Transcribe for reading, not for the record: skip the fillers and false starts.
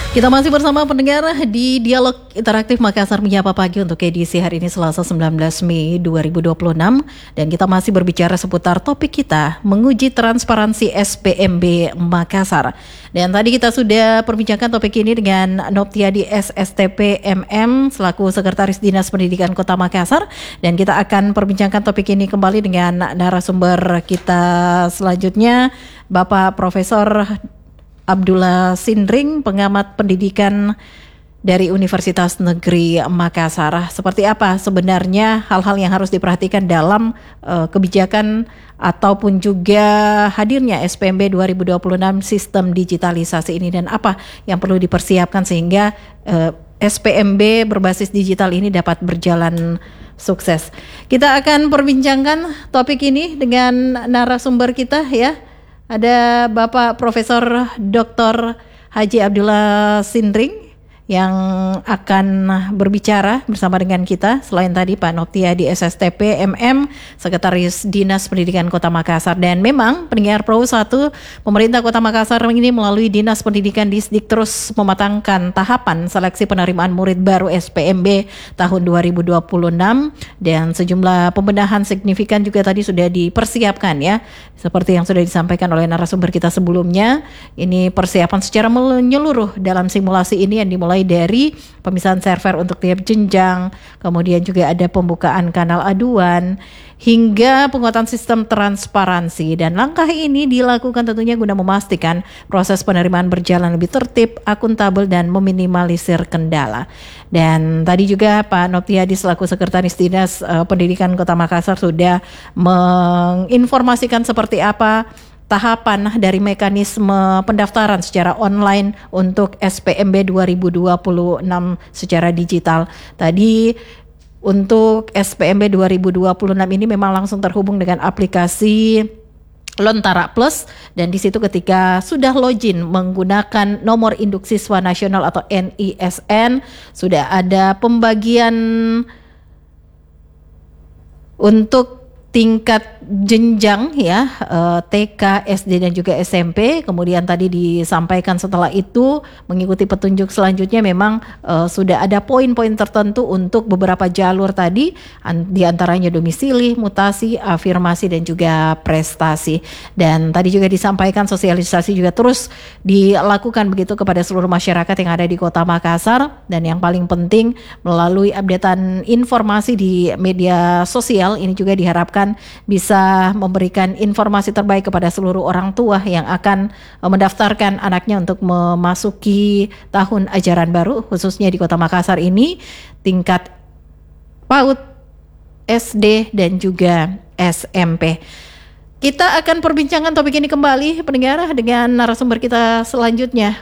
Kita masih bersama pendengar di Dialog Interaktif Makassar Menyapa Pagi untuk edisi hari ini Selasa 19 Mei 2026 dan kita masih berbicara seputar topik kita menguji transparansi SPMB Makassar. Dan tadi kita sudah perbincangkan topik ini dengan Noptiadi SSTP MM selaku Sekretaris Dinas Pendidikan Kota Makassar dan kita akan perbincangkan topik ini kembali dengan narasumber kita selanjutnya Bapak Profesor Abdullah Sindring, pengamat pendidikan dari Universitas Negeri Makassar. Seperti apa sebenarnya hal-hal yang harus diperhatikan dalam kebijakan ataupun juga hadirnya SPMB 2026 sistem digitalisasi ini dan apa yang perlu dipersiapkan sehingga SPMB berbasis digital ini dapat berjalan sukses. Kita akan perbincangkan topik ini dengan narasumber kita ya. Ada Bapak Profesor Dr. Haji Abdullah Sindring yang akan berbicara bersama dengan kita. Selain tadi Pak Noptia di SSTP MM, Sekretaris Dinas Pendidikan Kota Makassar. Dan memang pendengar Pro 1, pemerintah Kota Makassar ini melalui Dinas Pendidikan Disdik terus mematangkan tahapan seleksi penerimaan murid baru SPMB tahun 2026 dan sejumlah pembenahan signifikan juga tadi sudah dipersiapkan ya. Seperti yang sudah disampaikan oleh narasumber kita sebelumnya, ini persiapan secara menyeluruh dalam simulasi ini yang dimulai dari pemisahan server untuk tiap jenjang, kemudian juga ada pembukaan kanal aduan, hingga penguatan sistem transparansi. Dan langkah ini dilakukan tentunya guna memastikan proses penerimaan berjalan lebih tertib, akuntabel, dan meminimalisir kendala. Dan tadi juga Pak Noptiadi selaku Sekretaris Dinas Pendidikan Kota Makassar sudah menginformasikan seperti apa tahapan dari mekanisme pendaftaran secara online untuk SPMB 2026 secara digital. Tadi untuk SPMB 2026 ini memang langsung terhubung dengan aplikasi Lontara Plus dan di situ ketika sudah login menggunakan nomor induk siswa nasional atau NISN sudah ada pembagian untuk tingkat jenjang ya TK, SD dan juga SMP. Kemudian tadi disampaikan setelah itu mengikuti petunjuk selanjutnya memang sudah ada poin-poin tertentu untuk beberapa jalur tadi diantaranya domisili, mutasi, afirmasi dan juga prestasi. Dan tadi juga disampaikan sosialisasi juga terus dilakukan begitu kepada seluruh masyarakat yang ada di Kota Makassar dan yang paling penting melalui updatean informasi di media sosial ini juga diharapkan bisa memberikan informasi terbaik kepada seluruh orang tua yang akan mendaftarkan anaknya untuk memasuki tahun ajaran baru khususnya di Kota Makassar ini tingkat PAUD, SD dan juga SMP. Kita akan perbincangkan topik ini kembali pendengar dengan narasumber kita selanjutnya